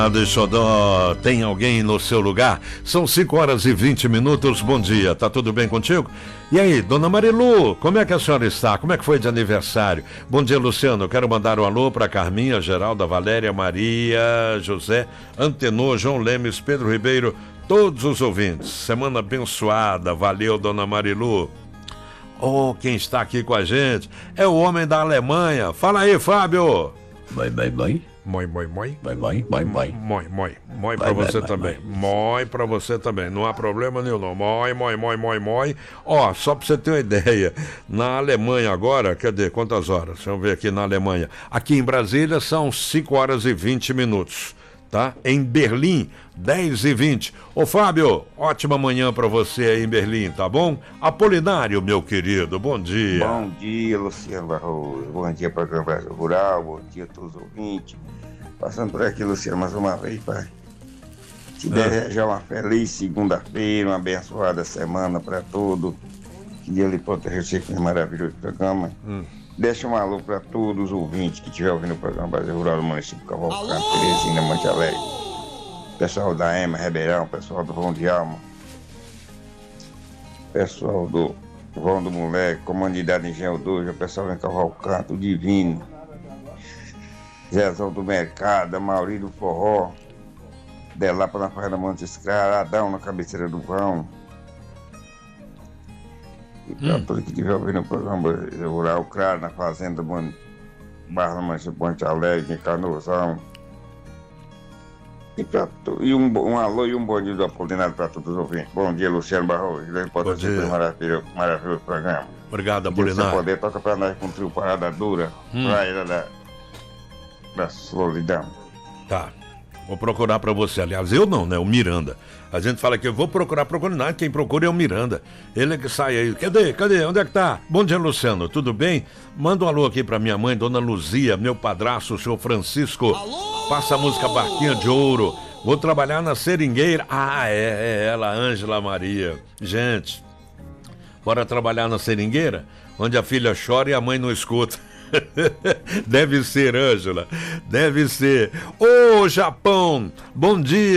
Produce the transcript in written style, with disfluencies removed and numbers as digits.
Xodó, tem alguém no seu lugar? São 5h20. Bom dia, tá tudo bem contigo? E aí, dona Marilu, como é que a senhora está? Como é que foi de aniversário? Bom dia, Luciano, eu quero mandar um alô para Carminha, Geralda, Valéria, Maria, José, Antenor, João Lemes, Pedro Ribeiro, todos os ouvintes. Semana abençoada, valeu, dona Marilu. Oh, quem está aqui com a gente é o homem da Alemanha. Fala aí, Fábio. Moi. Moi pra Vai, você vai, também. vai. Moi pra você também. Não há problema nenhum, não. Moi. Ó, só pra você ter uma ideia. Na Alemanha agora, cadê? Quantas horas? Deixa eu ver aqui na Alemanha. Aqui em Brasília são 5h20. Tá? Em Berlim, 10h20. Ô Fábio, ótima manhã pra você aí em Berlim, tá bom? Apolinário, meu querido, bom dia. Bom dia, Luciano Barroso. Bom dia, programa Brasil Rural. Bom dia a todos os ouvintes. Passando por aqui, Luciano, mais uma vez, pai. Te desejar uma feliz segunda-feira, uma abençoada semana para todos. Que Deus lhe proteja você com esse maravilhoso programa. Deixa um alô para todos os ouvintes que estiver ouvindo o programa Brasil Rural do município Cavalcante, Teresina, Monte Alegre. Pessoal da EMA, Ribeirão, pessoal do Vão de Alma. Pessoal do Vão do Moleque, Comunidade Engenho Dojo, pessoal em Cavalcante, o Divino. Zezão do Mercado, Mauri do Forró, Delapa na Praia da Monte Escrara, Adão na cabeceira do vão. E para todos que estiver ouvindo o programa Rural, Claro, na Fazenda Barra Mancha Ponte Alegre, em Canoazão. E um alô e um bom dia do Apolinário para todos os ouvintes. Bom dia, Luciano Barroso. Bom dia. Maravilhoso programa. Obrigado, Se você Apolinário. poder, toca para nós com o trio Parada Dura, Praia da Solidão. Tá. Vou procurar pra você. Aliás, eu não, né? O Miranda. A gente fala que eu vou procurar nada. Quem procura é o Miranda. Ele é que sai aí. Cadê? Onde é que tá? Bom dia, Luciano. Tudo bem? Manda um alô aqui pra minha mãe, dona Luzia, meu padrasto, o senhor Francisco. Alô? Passa a música Barquinha de Ouro. Vou trabalhar na seringueira. Ah, é ela, Ângela Maria. Gente, bora trabalhar na seringueira? Onde a filha chora e a mãe não escuta. Deve ser, Ângela. Deve ser. Ô, Japão, bom dia.